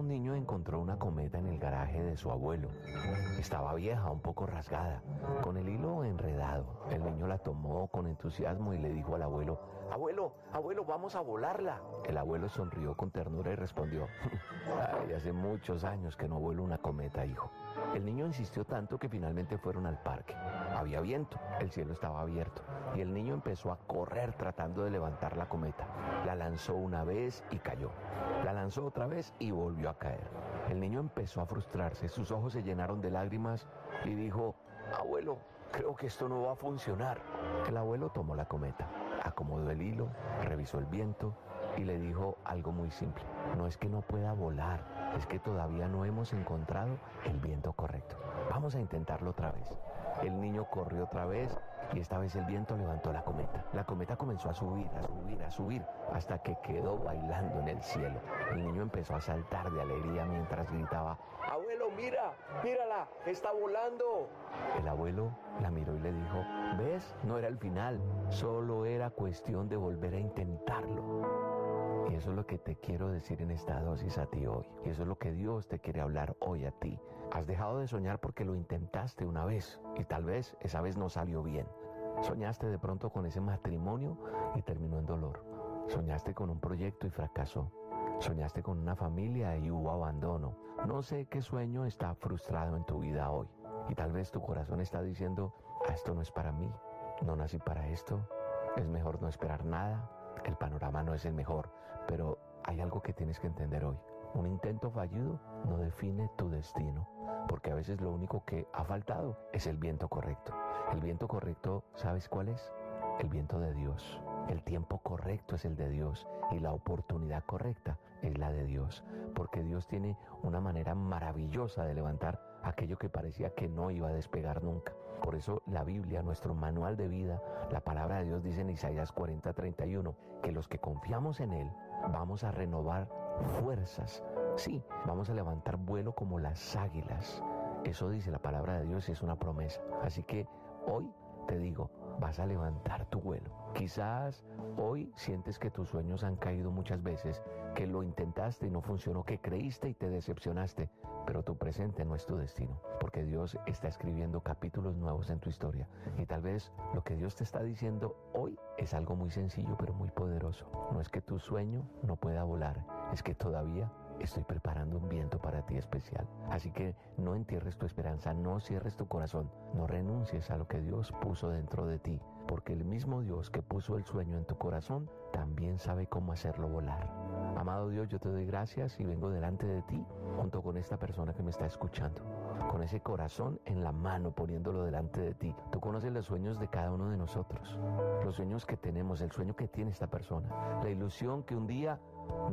un niño encontró una cometa en el garaje de su abuelo. Estaba vieja, un poco rasgada, con el hilo enredado. El niño la tomó con entusiasmo y le dijo al abuelo: abuelo, abuelo, vamos a volarla. El abuelo sonrió con ternura y respondió: ay, hace muchos años que no vuelo una cometa, hijo. El niño insistió tanto que finalmente fueron al parque. Había viento, el cielo estaba abierto y el niño empezó a correr tratando de levantar la cometa. La lanzó una vez y cayó. La lanzó otra vez y volvió a caer. El niño empezó a frustrarse, sus ojos se llenaron de lágrimas y dijo: abuelo, creo que esto no va a funcionar. El abuelo tomó la cometa, acomodó el hilo, revisó el viento y le dijo algo muy simple: no es que no pueda volar, es que todavía no hemos encontrado el viento correcto. Vamos a intentarlo otra vez. El niño corrió otra vez y esta vez el viento levantó la cometa. La cometa comenzó a subir, a subir, a subir, hasta que quedó bailando en el cielo. El niño empezó a saltar de alegría mientras gritaba: abuelo, mira, mírala, está volando. El abuelo la miró y le dijo: ¿ves? No era el final, solo era cuestión de volver a intentarlo. Y eso es lo que te quiero decir en esta dosis a ti hoy. Y eso es lo que Dios te quiere hablar hoy a ti. Has dejado de soñar porque lo intentaste una vez y tal vez esa vez no salió bien. Soñaste de pronto con ese matrimonio y terminó en dolor. Soñaste con un proyecto y fracasó. Soñaste con una familia y hubo abandono. No sé qué sueño está frustrado en tu vida hoy. Y tal vez tu corazón está diciendo: esto no es para mí. No nací para esto. Es mejor no esperar nada. El panorama no es el mejor, pero hay algo que tienes que entender hoy. Un intento fallido no define tu destino, porque a veces lo único que ha faltado es el viento correcto. El viento correcto, ¿sabes cuál es? El viento de Dios. El tiempo correcto es el de Dios y la oportunidad correcta es la de Dios, porque Dios tiene una manera maravillosa de levantar aquello que parecía que no iba a despegar nunca. Por eso la Biblia, nuestro manual de vida, la palabra de Dios dice en Isaías 40:31, que los que confiamos en Él vamos a renovar fuerzas. Sí, vamos a levantar vuelo como las águilas. Eso dice la palabra de Dios y es una promesa. Así que hoy te digo, vas a levantar tu vuelo. Quizás hoy sientes que tus sueños han caído muchas veces, que lo intentaste y no funcionó, que creíste y te decepcionaste, pero tu presente no es tu destino, porque Dios está escribiendo capítulos nuevos en tu historia. Y tal vez lo que Dios te está diciendo hoy es algo muy sencillo pero muy poderoso. No es que tu sueño no pueda volar, es que todavía estoy preparando un viento para ti especial. Así que no entierres tu esperanza, no cierres tu corazón, no renuncies a lo que Dios puso dentro de ti, porque el mismo Dios que puso el sueño en tu corazón también sabe cómo hacerlo volar. Amado Dios, yo te doy gracias y vengo delante de ti junto con esta persona que me está escuchando, con ese corazón en la mano poniéndolo delante de ti. Tú conoces los sueños de cada uno de nosotros, los sueños que tenemos, el sueño que tiene esta persona, la ilusión que un día